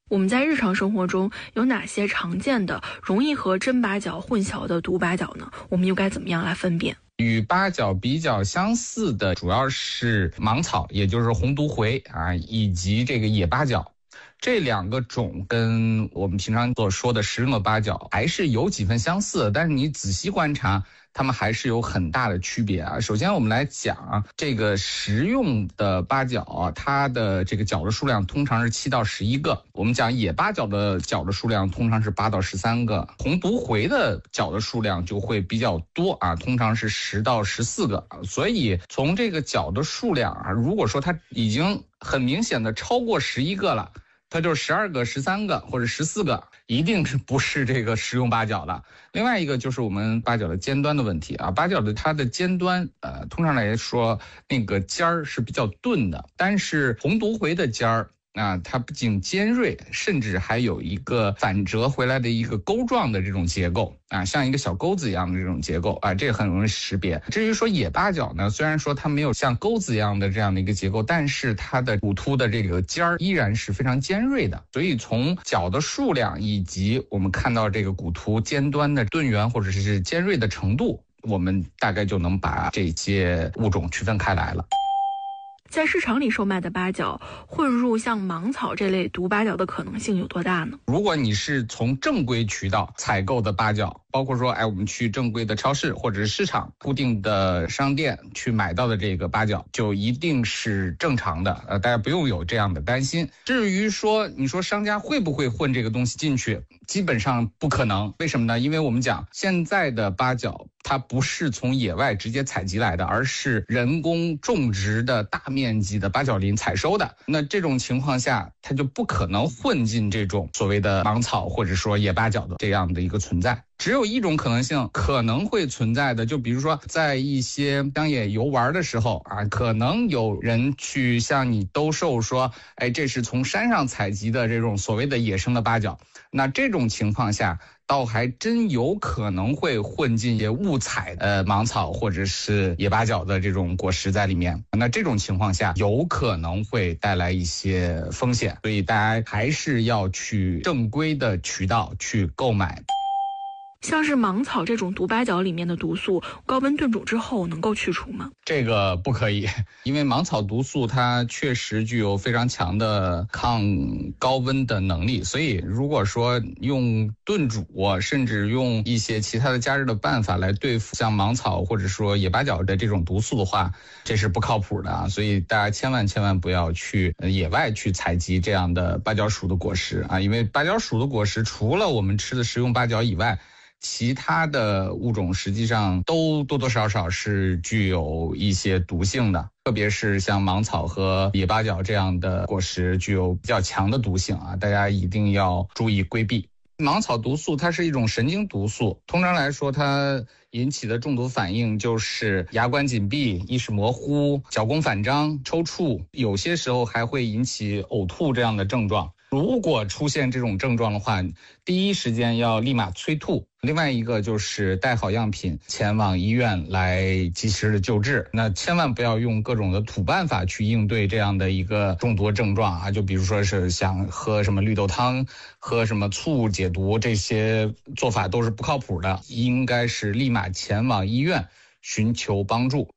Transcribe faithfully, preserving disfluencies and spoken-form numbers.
我们在日常生活中有哪些常见的容易和真八角混淆的毒八角呢？我们又该怎么样来分辨？ 与八角比较相似的主要是芒草，也就是红毒茴啊，以及这个野八角。这两个种跟我们平常所说的食用的八角还是有几分相似的，但是你仔细观察，它们还是有很大的区别啊。首先我们来讲这个食用的八角啊，它的这个角的数量通常是七到十一个。我们讲野八角的角的数量通常是八到十三个，红毒茴的角的数量就会比较多啊，通常是十到十四个。所以从这个角的数量啊，如果说它已经很明显的超过十一个了，它就是十二个、十三个或者十四个，一定是不是这个食用八角的。另外一个就是我们八角的尖端的问题啊，八角的它的尖端，呃，通常来说那个尖儿是比较钝的，但是红毒茴的尖儿啊，它不仅尖锐，甚至还有一个反折回来的一个钩状的这种结构啊，像一个小钩子一样的这种结构啊，这个很容易识别。至于说野八角呢，虽然说它没有像钩子一样的这样的一个结构，但是它的骨突的这个尖儿依然是非常尖锐的。所以从角的数量以及我们看到这个骨突尖端的钝圆或者是尖锐的程度，我们大概就能把这些物种区分开来了。 在市场里售卖的八角混入像芒草这类毒八角的可能性有多大呢？ 如果你是从正规渠道采购的八角，包括说哎我们去正规的超市或者是市场固定的商店去买到的这个八角，就一定是正常的，呃大家不用有这样的担心。至于说你说商家会不会混这个东西进去，基本上不可能。为什么呢？因为我们讲现在的八角它不是从野外直接采集来的，而是人工种植的大面积的八角林采收的。那这种情况下，它就不可能混进这种所谓的芒草或者说野八角的这样的一个存在。只有一种可能性可能会存在的，就比如说在一些乡野游玩的时候啊，可能有人去向你兜售说，哎，这是从山上采集的这种所谓的野生的八角。那这种情况下，倒还真有可能会混进些误采呃芒草或者是野八角的这种果实在里面。那这种情况下，有可能会带来一些风险，所以大家还是要去正规的渠道去购买。 像是芒草这种毒八角里面的毒素，高温炖煮之后能够去除吗？ 这个不可以，因为芒草毒素它确实具有非常强的抗高温的能力，所以如果说用炖煮，甚至用一些其他的加热的办法来对付像芒草或者说野八角的这种毒素的话，这是不靠谱的啊！所以大家千万千万不要去野外去采集这样的八角属的果实啊，因为八角属的果实除了我们吃的食用八角以外，其他的物种实际上都多多少少是具有一些毒性的，特别是像芒草和野八角这样的果实具有比较强的毒性啊，大家一定要注意规避。芒草毒素它是一种神经毒素，通常来说它引起的中毒反应就是牙关紧闭、意识模糊、脚弓反张、抽搐，有些时候还会引起呕吐这样的症状。如果出现这种症状的话，第一时间要立马催吐。另外一个就是带好样品前往医院来及时的救治。那千万不要用各种的土办法去应对这样的一个中毒症状啊，就比如说是想喝什么绿豆汤、喝什么醋解毒，这些做法都是不靠谱的，应该是立马前往医院寻求帮助。